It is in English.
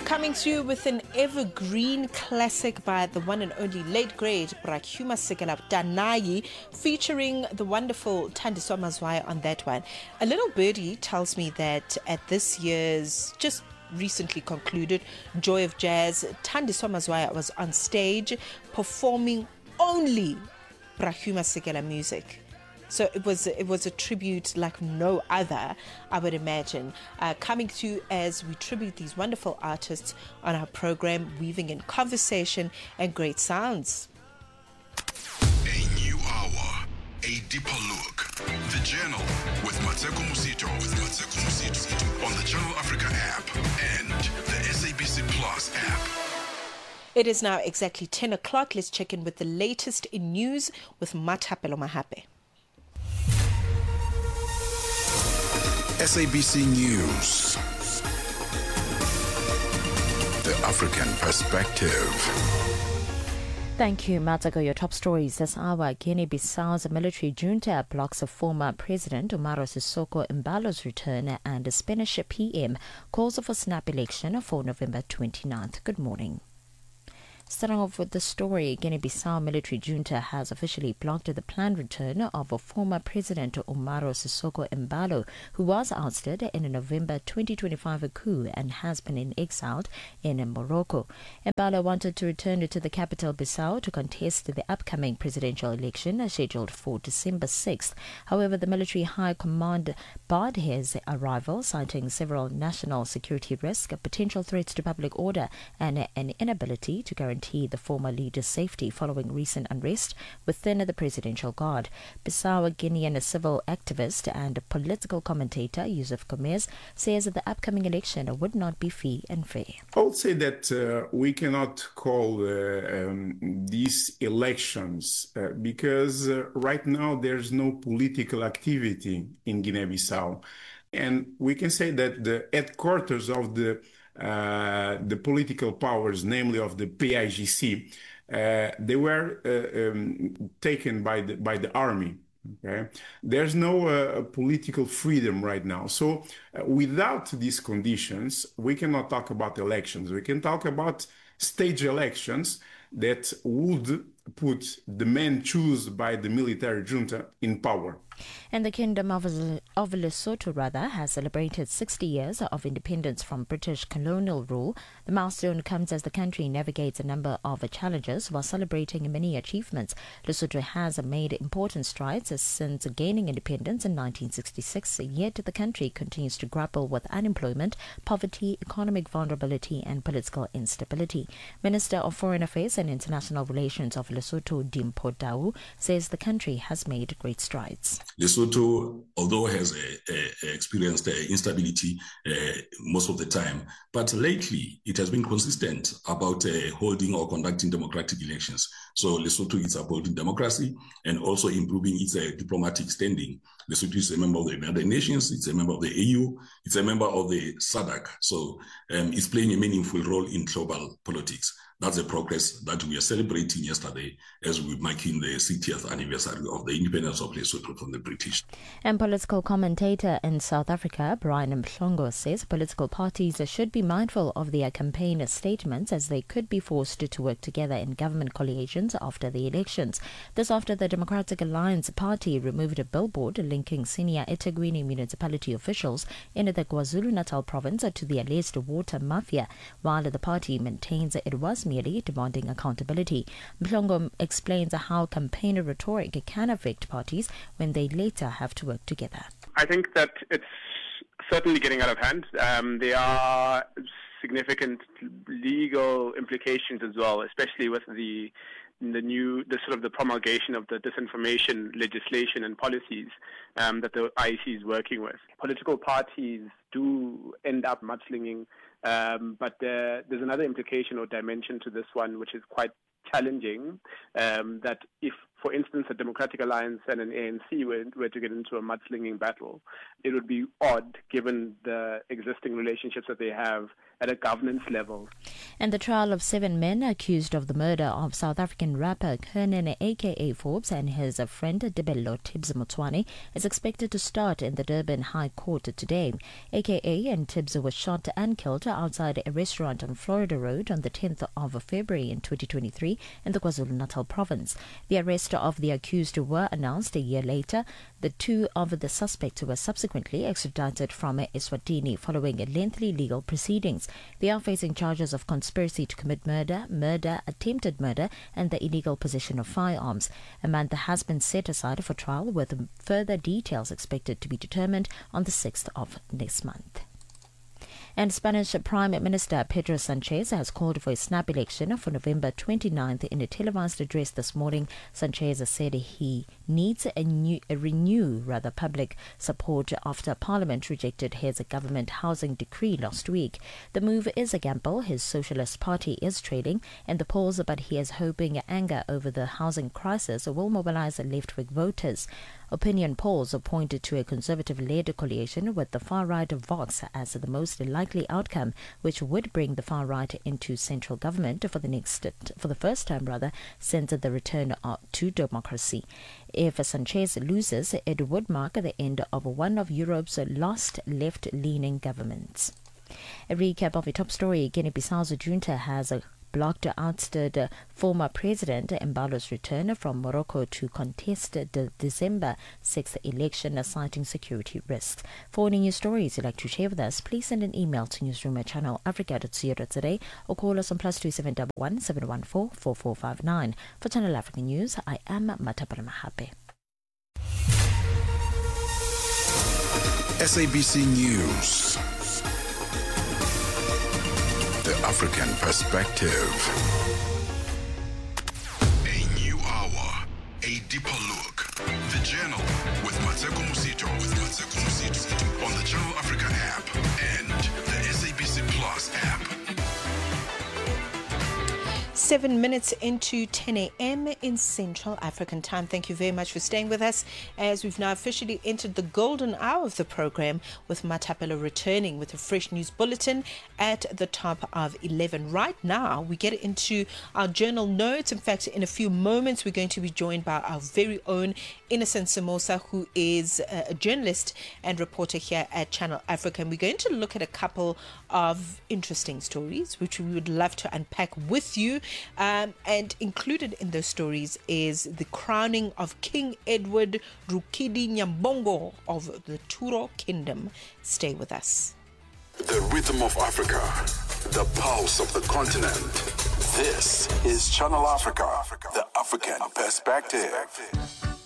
Coming to you with an evergreen classic by the one and only late great Brakuma Sekela Danayi, featuring the wonderful Thandiswa Mazwai on that one. A little birdie tells me that at this year's just recently concluded Joy of Jazz, Thandiswa Mazwai was on stage performing only Brakuma Sekela music. So it was a tribute like no other, I would imagine, coming to you as we tribute these wonderful artists on our program, weaving in conversation and great sounds. A new hour, a deeper look. The Journal with Mateko Musito on the Channel Africa app and the SABC Plus app. It is now exactly 10 o'clock. Let's check in with the latest in news with Mathapelo Mahape. SABC News. The African Perspective. Thank you, Matako. Your top stories this hour. Guinea-Bissau's military junta blocks a former President Umaro Sissoco Embalo's return, and a Spanish PM calls for snap election for November 29th. Good morning. Starting off with the story, Guinea-Bissau military junta has officially blocked the planned return of a former President Umaro Sissoco Embalo, who was ousted in a November 2025 coup and has been in exile in Morocco. Embalo wanted to return to the capital Bissau to contest the upcoming presidential election scheduled for December 6th. However, the military high command barred his arrival, citing several national security risks, potential threats to public order, and an inability to guarantee the former leader's safety following recent unrest within the presidential guard. Bissau Guinean civil activist and political commentator Yusuf Gomez says that the upcoming election would not be free and fair. I would say that we cannot call these elections because right now there's no political activity in Guinea-Bissau. And we can say that the headquarters of the political powers, namely of the PAIGC, they were taken by the army. Okay, there's no political freedom right now. So without these conditions, we cannot talk about elections. We can talk about stage elections that would put the men chosen by the military junta in power. And the Kingdom of Lesotho has celebrated 60 years of independence from British colonial rule. The milestone comes as the country navigates a number of challenges while celebrating many achievements. Lesotho has made important strides since gaining independence in 1966, yet the country continues to grapple with unemployment, poverty, economic vulnerability and political instability. Minister of Foreign Affairs and International Relations of Lesotho, Dimpho Tau, says the country has made great strides. Lesotho, although has experienced instability most of the time, but lately it has been consistent about holding or conducting democratic elections. So Lesotho is upholding democracy and also improving its diplomatic standing. Lesotho is a member of the United Nations, it's a member of the EU, it's a member of the SADC. So it's playing a meaningful role in global politics. That's the progress that we are celebrating yesterday as we're marking the 60th anniversary of the independence of Lesotho from the British. And political commentator in South Africa, Brian Mhlongo, says political parties should be mindful of their campaign statements as they could be forced to work together in government coalitions after the elections. This after the Democratic Alliance Party removed a billboard linking senior eThekwini municipality officials in the KwaZulu-Natal province to the alleged water mafia, while the party maintains it was merely demanding accountability. Mhlongo explains how campaign rhetoric can affect parties when they later have to work together. I think that it's certainly getting out of hand. There are significant legal implications as well, especially with the promulgation of the disinformation legislation and policies that the IEC is working with. Political parties do end up mudslinging, but there's another implication or dimension to this one which is quite challenging, that if for instance, a Democratic Alliance and an ANC were to get into a mudslinging battle, it would be odd given the existing relationships that they have at a governance level. And the trial of 7 men accused of the murder of South African rapper Kernan aka Forbes and his friend Debello Tibbs Motsoane is expected to start in the Durban High Court today. AKA and Tibbs were shot and killed outside a restaurant on Florida Road on the 10th of February in 2023 in the KwaZulu-Natal province. The arrest of the accused were announced a year later. The 2 of the suspects were subsequently extradited from Eswatini following lengthy legal proceedings. They are facing charges of conspiracy to commit murder, attempted murder, and the illegal possession of firearms. A month has been set aside for trial, with further details expected to be determined on the 6th of next month. And Spanish Prime Minister Pedro Sanchez has called for a snap election for November 29th. In a televised address this morning, Sanchez said he needs a renew public support after Parliament rejected his government housing decree last week. The move is a gamble his Socialist Party is trading in the polls, but he is hoping anger over the housing crisis will mobilize left-wing voters. Opinion polls pointed to a conservative-led coalition with the far-right Vox as the most likely outcome, which would bring the far-right into central government for the first time since the return to democracy. If Sanchez loses, it would mark the end of one of Europe's last left-leaning governments. A recap of a top story: Guinea-Bissau's junta has blocked ousted former President Embalo's return from Morocco to contest the December 6th election, citing security risks. For any news stories you'd like to share with us, please send an email to newsroom@channelafrica.co.za or call us on +271 714 4459. For Channel Africa News, I am Matapala Mahape. SABC News. The African Perspective. A new hour, a deeper look. The Journal with Mateko Musito. On the Channel Africa app and the SABC Plus app. 7 minutes into 10 a.m. in Central African time. Thank you very much for staying with us as we've now officially entered the golden hour of the program, with Matapelo returning with a fresh news bulletin at the top of 11. Right now, we get into our journal notes. In fact, in a few moments, we're going to be joined by our very own Innocent Samosa, who is a journalist and reporter here at Channel Africa. And we're going to look at a couple of interesting stories, which we would love to unpack with you. And included in those stories is the crowning of King Edward Rukidi Nyambongo of the Turo Kingdom. Stay with us. The rhythm of Africa, the pulse of the continent. This is Channel Africa, the African Perspective.